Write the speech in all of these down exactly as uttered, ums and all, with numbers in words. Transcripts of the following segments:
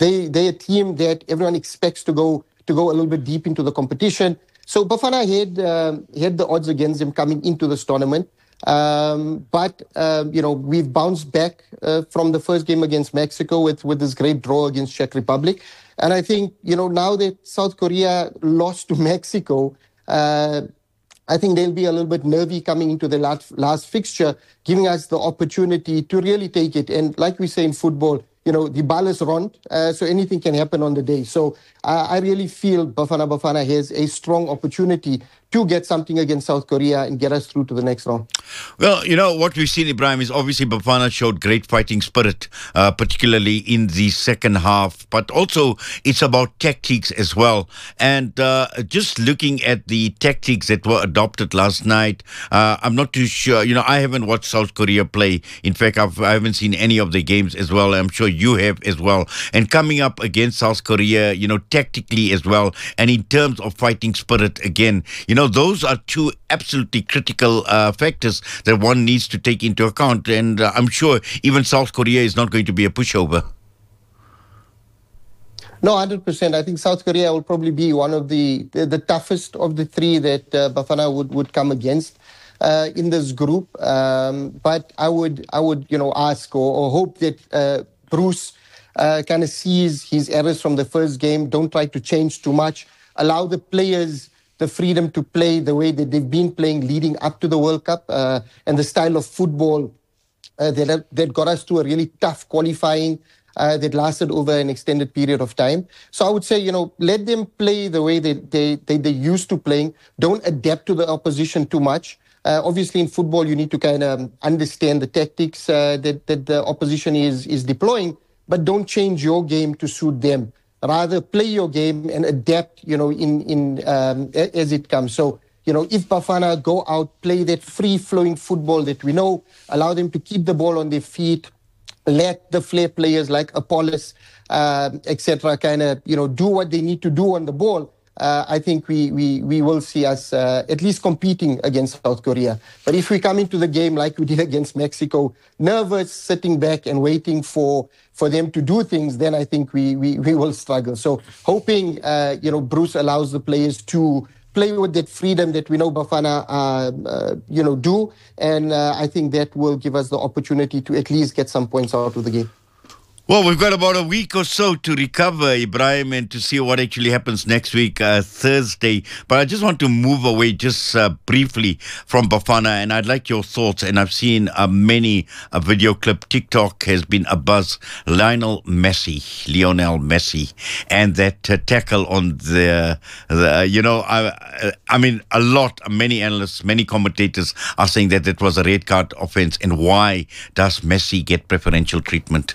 they they're a team that everyone expects to go to go a little bit deep into the competition. So Bafana had um, had the odds against them coming into this tournament. Um, but, um, you know, we've bounced back uh, from the first game against Mexico with, with this great draw against Czech Republic. And I think, you know, now that South Korea lost to Mexico, uh, I think they'll be a little bit nervy coming into the last, last fixture, giving us the opportunity to really take it. And like we say in football, you know, the ball is rond, uh, so anything can happen on the day. So uh, I really feel Bafana Bafana has a strong opportunity to get something against South Korea and get us through to the next round. Well, you know, what we've seen, Ibrahim, is obviously Bafana showed great fighting spirit, uh, particularly in the second half, but also it's about tactics as well. And uh, just looking at the tactics that were adopted last night, uh, I'm not too sure. You know, I haven't watched South Korea play. In fact, I've, I haven't seen any of the games as well. I'm sure you have as well. And coming up against South Korea, you know, tactically as well, and in terms of fighting spirit, again, you know, those are two absolutely critical uh, factors that one needs to take into account. And uh, I'm sure even South Korea is not going to be a pushover. No, one hundred percent. I think South Korea will probably be one of the the, the toughest of the three that uh, Bafana would, would come against uh, in this group. Um, but I would, I would, you know, ask or, or hope that uh, Bruce uh, kind of sees his errors from the first game. Don't try to change too much. Allow the players the freedom to play the way that they've been playing leading up to the World Cup uh, and the style of football uh, that, that got us to a really tough qualifying uh, that lasted over an extended period of time. So I would say, you know, let them play the way they, they, they, they're used to playing. Don't adapt to the opposition too much. Uh, obviously, in football, you need to kind of understand the tactics uh, that, that the opposition is, is deploying, but don't change your game to suit them. Rather play your game and adapt, you know, in, in um, as it comes. So, you know, if Bafana go out, play that free-flowing football that we know, allow them to keep the ball on their feet, let the flair players like Apollos, uh, et cetera, kind of, you know, do what they need to do on the ball, uh, I think we, we, we will see us uh, at least competing against South Korea. But if we come into the game like we did against Mexico, nervous, sitting back and waiting for for them to do things, then I think we we, we will struggle. So hoping, uh, you know, Bruce allows the players to play with that freedom that we know Bafana, uh, uh, you know, do. And uh, I think that will give us the opportunity to at least get some points out of the game. Well, we've got about a week or so to recover, Ibrahim, and to see what actually happens next week, uh, Thursday. But I just want to move away just uh, briefly from Bafana, and I'd like your thoughts. And I've seen uh, many a video clip. TikTok has been abuzz. Lionel Messi, Lionel Messi, and that uh, tackle on the, the you know, I, I mean, a lot, many analysts, many commentators are saying that it was a red card offense. And why does Messi get preferential treatment?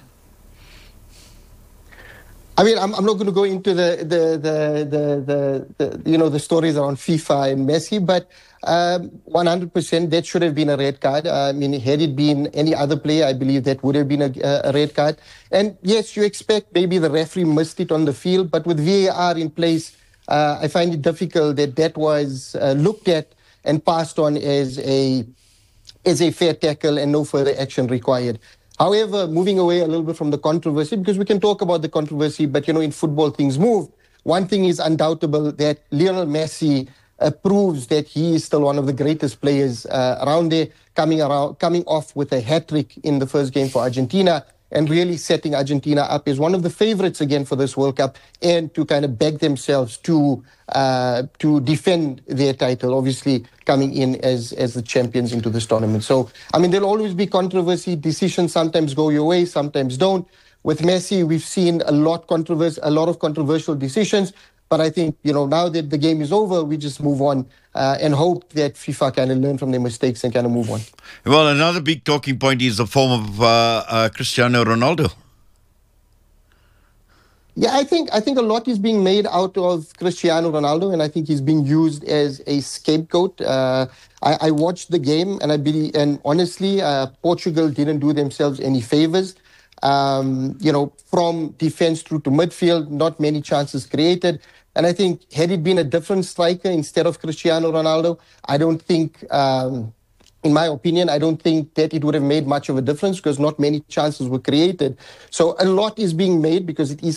I mean, I'm, I'm not going to go into the the, the the the the you know the stories around FIFA and Messi, but um, one hundred percent that should have been a red card. Uh, I mean, had it been any other player, I believe that would have been a, a red card. And yes, you expect maybe the referee missed it on the field, but with V A R in place, uh, I find it difficult that that was uh, looked at and passed on as a as a fair tackle and no further action required. However, moving away a little bit from the controversy, because we can talk about the controversy, but, you know, in football things move. One thing is undoubtable, that Lionel Messi uh, proves that he is still one of the greatest players uh, around there, coming around, coming off with a hat-trick in the first game for Argentina, and really setting Argentina up as one of the favorites again for this World Cup, and to kind of beg themselves to uh, to defend their title, obviously coming in as as the champions into this tournament. So, I mean, there'll always be controversy. Decisions sometimes go your way, sometimes don't. With Messi, we've seen a lot controversy, a lot of controversial decisions. But I think, you know, now that the game is over, we just move on uh, and hope that FIFA kind of learn from their mistakes and kind of move on. Well, another big talking point is the form of uh, uh, Cristiano Ronaldo. Yeah, I think I think a lot is being made out of Cristiano Ronaldo, and I think he's being used as a scapegoat. Uh, I, I watched the game, and I believe, and honestly, uh, Portugal didn't do themselves any favors. Um, you know, from defense through to midfield, not many chances created. And I think had it been a different striker instead of Cristiano Ronaldo, I don't think, um, in my opinion, I don't think that it would have made much of a difference, because not many chances were created. So a lot is being made because it is